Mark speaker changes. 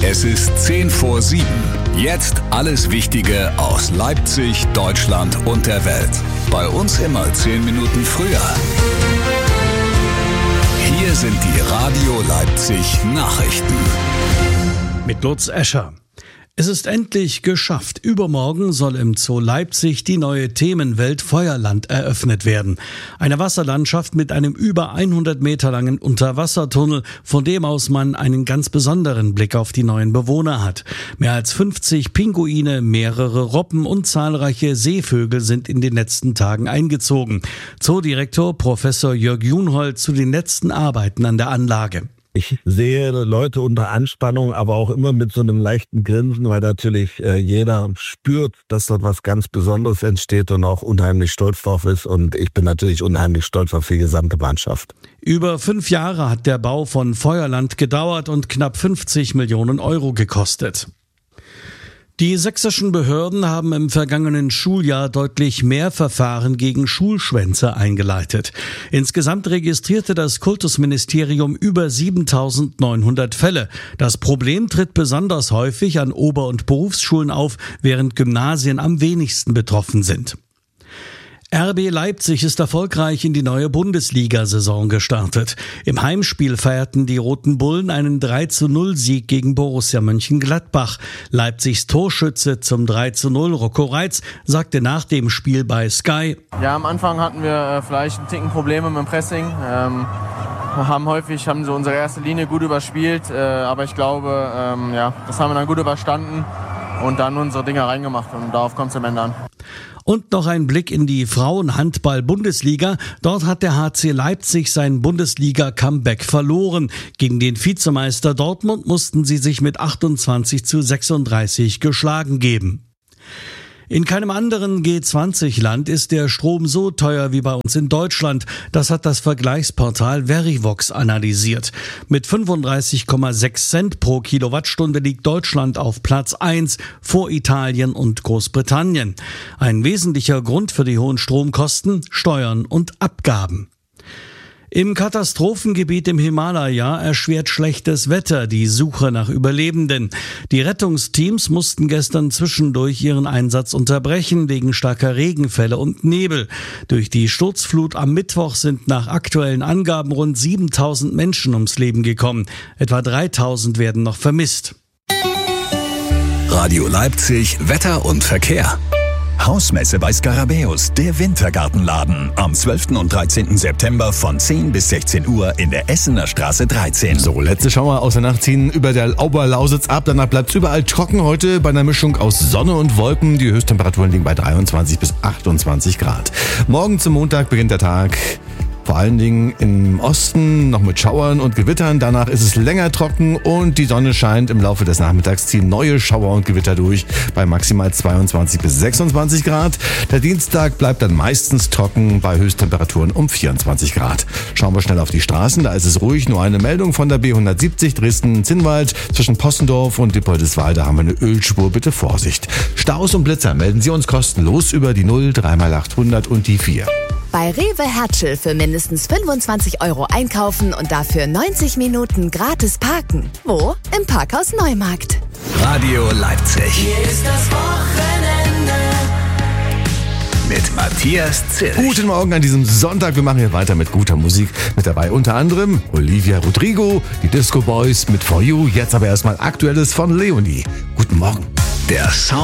Speaker 1: Es ist 6:50. Jetzt alles Wichtige aus Leipzig, Deutschland und der Welt. Bei uns immer 10 Minuten früher. Hier sind die Radio Leipzig Nachrichten.
Speaker 2: Mit Lutz Escher. Es ist endlich geschafft. Übermorgen soll im Zoo Leipzig die neue Themenwelt Feuerland eröffnet werden. Eine Wasserlandschaft mit einem über 100 Meter langen Unterwassertunnel, von dem aus man einen ganz besonderen Blick auf die neuen Bewohner hat. Mehr als 50 Pinguine, mehrere Robben und zahlreiche Seevögel sind in den letzten Tagen eingezogen. Zoodirektor Professor Jörg Junhold zu den letzten Arbeiten an der Anlage.
Speaker 3: Ich sehe Leute unter Anspannung, aber auch immer mit so einem leichten Grinsen, weil natürlich jeder spürt, dass dort was ganz Besonderes entsteht und auch unheimlich stolz drauf ist. Und ich bin natürlich unheimlich stolz auf die gesamte Mannschaft.
Speaker 2: Über 5 Jahre hat der Bau von Feuerland gedauert und knapp 50 Millionen Euro gekostet. Die sächsischen Behörden haben im vergangenen Schuljahr deutlich mehr Verfahren gegen Schulschwänze eingeleitet. Insgesamt registrierte das Kultusministerium über 7.900 Fälle. Das Problem tritt besonders häufig an Ober- und Berufsschulen auf, während Gymnasien am wenigsten betroffen sind. RB Leipzig ist erfolgreich in die neue Bundesliga-Saison gestartet. Im Heimspiel feierten die Roten Bullen einen 3:0-Sieg gegen Borussia Mönchengladbach. Leipzigs Torschütze zum 3:0, Rocco Reitz, sagte nach dem Spiel bei Sky:
Speaker 4: Ja, am Anfang hatten wir vielleicht ein Ticken Probleme mit dem Pressing. Haben so unsere erste Linie gut überspielt, aber ich glaube, das haben wir dann gut überstanden und dann unsere Dinger reingemacht und darauf kommt es am Ende an.
Speaker 2: Und noch ein Blick in die Frauenhandball-Bundesliga. Dort hat der HC Leipzig sein Bundesliga-Comeback verloren. Gegen den Vizemeister Dortmund mussten sie sich mit 28:36 geschlagen geben. In keinem anderen G20-Land ist der Strom so teuer wie bei uns in Deutschland. Das hat das Vergleichsportal Verivox analysiert. Mit 35,6 Cent pro Kilowattstunde liegt Deutschland auf Platz 1 vor Italien und Großbritannien. Ein wesentlicher Grund für die hohen Stromkosten: Steuern und Abgaben. Im Katastrophengebiet im Himalaya erschwert schlechtes Wetter die Suche nach Überlebenden. Die Rettungsteams mussten gestern zwischendurch ihren Einsatz unterbrechen wegen starker Regenfälle und Nebel. Durch die Sturzflut am Mittwoch sind nach aktuellen Angaben rund 7.000 Menschen ums Leben gekommen. Etwa 3.000 werden noch vermisst.
Speaker 1: Radio Leipzig, Wetter und Verkehr. Hausmesse bei Skarabäus, der Wintergartenladen. Am 12. und 13. September von 10 bis 16 Uhr in der Essener Straße 13.
Speaker 5: So, letzte Schauer aus der Nacht ziehen über der Oberlausitz ab. Danach bleibt es überall trocken heute bei einer Mischung aus Sonne und Wolken. Die Höchsttemperaturen liegen bei 23 bis 28 Grad. Morgen zum Montag beginnt der Tag vor allen Dingen im Osten noch mit Schauern und Gewittern. Danach ist es länger trocken und die Sonne scheint. Im Laufe des Nachmittags ziehen neue Schauer und Gewitter durch bei maximal 22 bis 26 Grad. Der Dienstag bleibt dann meistens trocken bei Höchsttemperaturen um 24 Grad. Schauen wir schnell auf die Straßen. Da ist es ruhig. Nur eine Meldung von der B170 Dresden-Zinnwald. Zwischen Possendorf und Dippoldiswalde haben wir eine Ölspur. Bitte Vorsicht. Staus und Blitzer melden Sie uns kostenlos über die 0 3x800 und die 4.
Speaker 6: Bei Rewe Hertschel für mindestens 25 € einkaufen und dafür 90 Minuten gratis parken. Wo? Im Parkhaus Neumarkt.
Speaker 1: Radio Leipzig.
Speaker 7: Hier ist das Wochenende.
Speaker 1: Mit Matthias Zilch.
Speaker 5: Guten Morgen an diesem Sonntag. Wir machen hier weiter mit guter Musik. Mit dabei unter anderem Olivia Rodrigo, die Disco Boys mit For You. Jetzt aber erstmal Aktuelles von Leonie. Guten Morgen.
Speaker 1: Der Sound